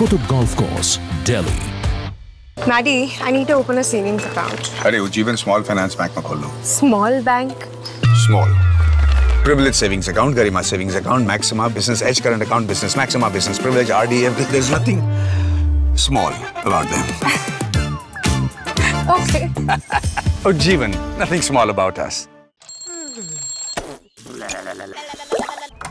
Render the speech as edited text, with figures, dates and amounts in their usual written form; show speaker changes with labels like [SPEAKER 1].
[SPEAKER 1] Kutub Golf Course, Delhi.
[SPEAKER 2] Maddie, I need to open a savings account.
[SPEAKER 3] अरे Ujjivan Small Finance Bank में खोल लो.
[SPEAKER 2] Small bank?
[SPEAKER 3] Small. Privilege savings account, Garima savings account, Maxima business edge current account, business Maxima business privilege, RD, everything. There's nothing small about them.
[SPEAKER 2] Okay.
[SPEAKER 3] Ujjivan, nothing small about us.